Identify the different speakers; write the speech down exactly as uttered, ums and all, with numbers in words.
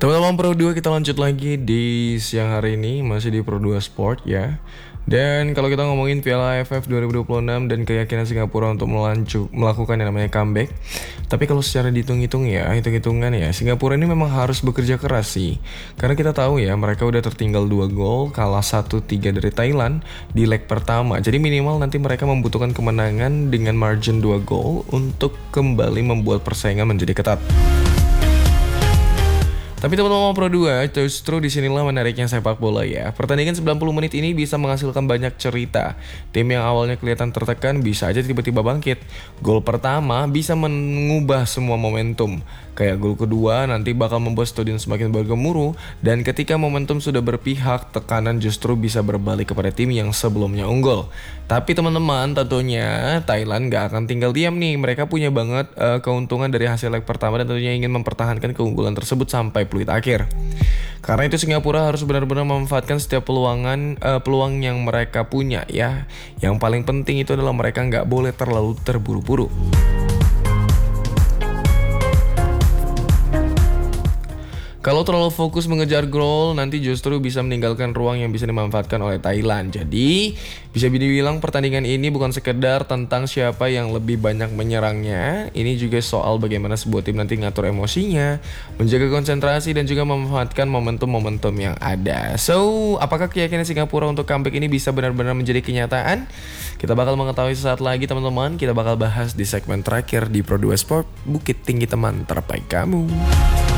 Speaker 1: Teman-teman Pro dua, kita lanjut lagi di siang hari ini, masih di Pro dua Sport ya. Dan kalau kita ngomongin Piala A F F dua ribu dua puluh enam dan keyakinan Singapura untuk melanjut, melakukan yang namanya comeback. Tapi kalau secara dihitung-hitung ya, hitung-hitungan ya, Singapura ini memang harus bekerja keras sih. Karena kita tahu ya, mereka udah tertinggal dua gol, kalah satu tiga dari Thailand di leg pertama. Jadi minimal nanti mereka membutuhkan kemenangan dengan margin dua gol untuk kembali membuat persaingan menjadi ketat. Tapi teman-teman Pro dua, justru disinilah menariknya sepak bola ya. Pertandingan sembilan puluh menit ini bisa menghasilkan banyak cerita. Tim yang awalnya kelihatan tertekan bisa aja tiba-tiba bangkit. Gol pertama bisa mengubah semua momentum. Kayak gol kedua nanti bakal membuat stadion semakin bergemuruh. Dan ketika momentum sudah berpihak, tekanan justru bisa berbalik kepada tim yang sebelumnya unggul. Tapi teman-teman, tentunya Thailand gak akan tinggal diam nih. Mereka punya banget uh, keuntungan dari hasil leg pertama dan tentunya ingin mempertahankan keunggulan tersebut sampai peluit akhir. Karena itu Singapura harus benar-benar memanfaatkan setiap peluangan uh, peluang yang mereka punya ya. Yang paling penting itu adalah mereka nggak boleh terlalu terburu-buru. Kalau terlalu fokus mengejar gol, nanti justru bisa meninggalkan ruang yang bisa dimanfaatkan oleh Thailand. Jadi, bisa dibilang pertandingan ini bukan sekedar tentang siapa yang lebih banyak menyerangnya. Ini juga soal bagaimana sebuah tim nanti ngatur emosinya, menjaga konsentrasi, dan juga memanfaatkan momentum-momentum yang ada. So, apakah keyakinan Singapura untuk comeback ini bisa benar-benar menjadi kenyataan? Kita bakal mengetahui sesaat lagi teman-teman. Kita bakal bahas di segmen terakhir di Pro dua Sport, Bukit Tinggi Teman Terbaik Kamu.